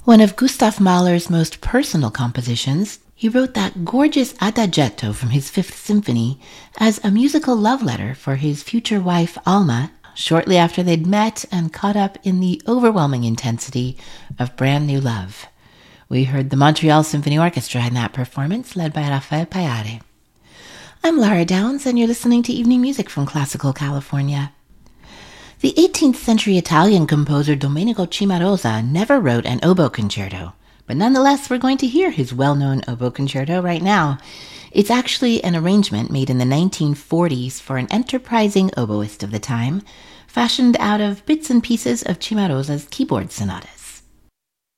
One of Gustav Mahler's most personal compositions, he wrote that gorgeous adagietto from his Fifth Symphony as a musical love letter for his future wife Alma, shortly after they'd met and caught up in the overwhelming intensity of brand new love. We heard the Montreal Symphony Orchestra in that performance, led by Rafael Payare. I'm Lara Downs, and you're listening to Evening Music from Classical California. The 18th century Italian composer Domenico Cimarosa never wrote an oboe concerto, but nonetheless we're going to hear his well-known oboe concerto right now. It's actually an arrangement made in the 1940s for an enterprising oboist of the time, fashioned out of bits and pieces of Cimarosa's keyboard sonatas.